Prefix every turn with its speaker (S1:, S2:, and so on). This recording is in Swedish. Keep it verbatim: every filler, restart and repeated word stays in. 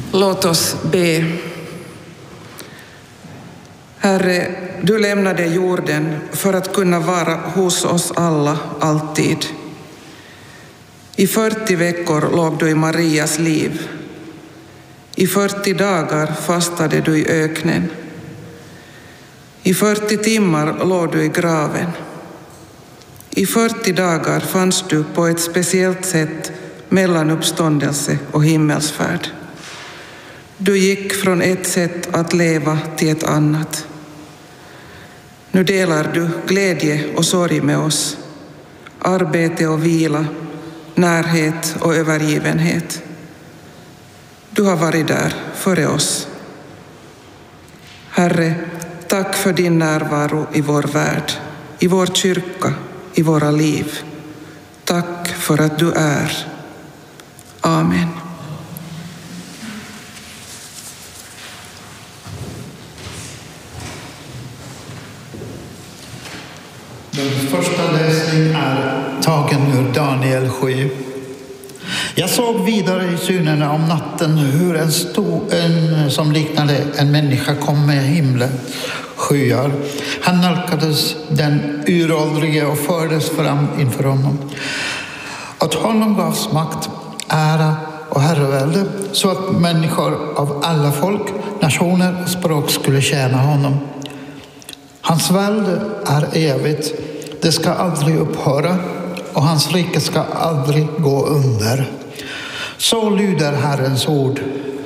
S1: Låt oss be. Herre, du lämnade jorden för att kunna vara hos oss alla alltid. I fyrtio veckor låg du i Marias liv. I fyrtio dagar fastade du i öknen. I fyrtio timmar låg du i graven. I fyrtio dagar fanns du på ett speciellt sätt mellan uppståndelse och himmelsfärd. Du gick från ett sätt att leva till ett annat. Nu delar du glädje och sorg med oss, arbete och vila, närhet och övergivenhet. Du har varit där före oss. Herre, tack för din närvaro i vår värld, i vår kyrka, i våra liv. Tack för att du är. Amen.
S2: Den första läsningen är tagen ur Daniel sju. Jag såg vidare i synerna om natten hur en stor, en som liknade en människa kom med himlen skyar. Han nalkades den uråldrige och fördes fram inför honom. Åt honom gavs makt, ära och herravälde så att människor av alla folk, nationer och språk skulle tjäna honom. Hans välde är evigt, det ska aldrig upphöra och hans rike ska aldrig gå under. Så lyder Herrens ord.